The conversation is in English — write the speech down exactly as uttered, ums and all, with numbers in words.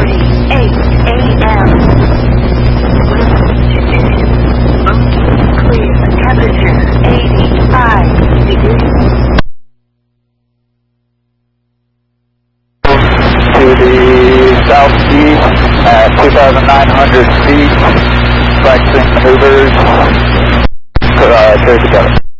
forty-eight A M Wind conditions clear. Temperature eighty-five degrees. To the southeast at two thousand nine hundred feet, practicing maneuvers, uh, carry together.